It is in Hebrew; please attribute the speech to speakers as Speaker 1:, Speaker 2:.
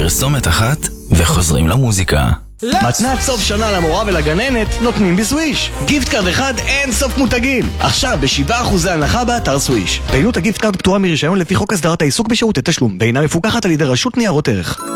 Speaker 1: פרסומת אחת וחוזרים למוזיקה.
Speaker 2: מתנת סוף שנה למורה ולגננת נותנים בסוויש. גיפט קארד אחד אין סוף מותגים. עכשיו ב7% הנחה באתר סוויש. פעילות הגיפט קארד פטורה מרישיון לפי חוק הסדרת העיסוק בשירותי תשלום, ואינה מפוקחת על ידי רשות ניירות ערך.